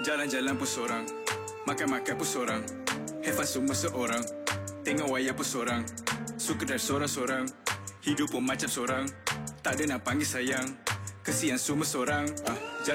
Jalan-jalan pun sorang, makan-makan pun sorang, have fun semua seorang, tengok wayang pun sorang, suka drive sorang-sorang, hidup pun macam sorang, tak ada nak panggil sayang, kesian semua sorang.